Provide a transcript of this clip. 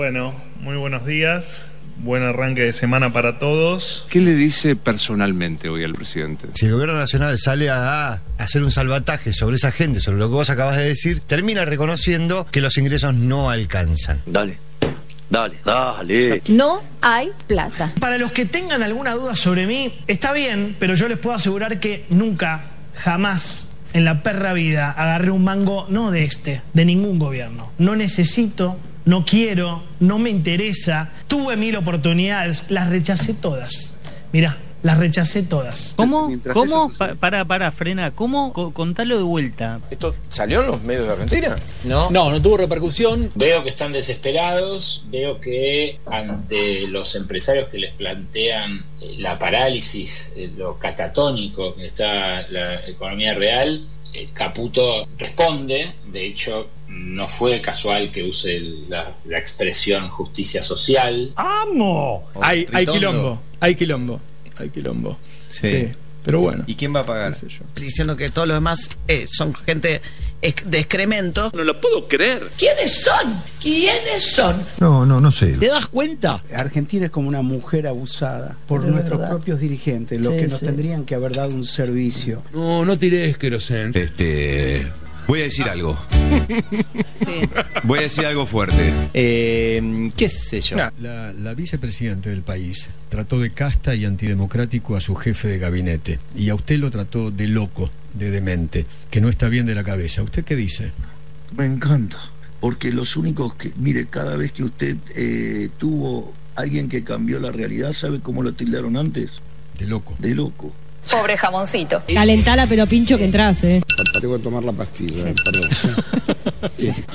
Bueno, muy buenos días. Buen arranque de semana para todos. ¿Qué le dice personalmente hoy al presidente? Si el gobierno nacional sale a hacer un salvataje sobre esa gente, sobre lo que vos acabas de decir, termina reconociendo que los ingresos no alcanzan. Dale. No hay plata. Para los que tengan alguna duda sobre mí, está bien, pero yo les puedo asegurar que nunca, jamás en la perra vida agarré un mango, no de ningún gobierno. No necesito, no quiero, no me interesa. Tuve 1000 oportunidades, las rechacé todas. Mirá, las rechacé todas. ¿Cómo? Frena. ¿Cómo? Contalo de vuelta. ¿Esto salió en los medios de Argentina? No tuvo repercusión. Veo que están desesperados, veo que ante los empresarios que les plantean la parálisis, lo catatónico que está la economía real, Caputo responde. De hecho, no fue casual que use la expresión justicia social. ¡Amo! Hay quilombo. Sí. Pero bueno. ¿Y quién va a pagar? Diciendo que todos los demás son gente de excremento. No lo puedo creer. ¿Quiénes son? No sé. ¿Te das cuenta? Argentina es como una mujer abusada por nuestros propios dirigentes, los que nos tendrían que haber dado un servicio. No tires querosén. Voy a decir algo. Voy a decir algo fuerte. ¿Qué sé yo? La vicepresidenta del país trató de casta y antidemocrático a su jefe de gabinete, y a usted lo trató de loco, de demente, que no está bien de la cabeza. ¿Usted qué dice? Me encanta, porque los únicos que, mire, cada vez que usted tuvo alguien que cambió la realidad, ¿sabe cómo lo tildaron antes? De loco. Pobre jamoncito. Calentala, pero pincho que entras, Tengo que tomar la pastilla, sí. perdón.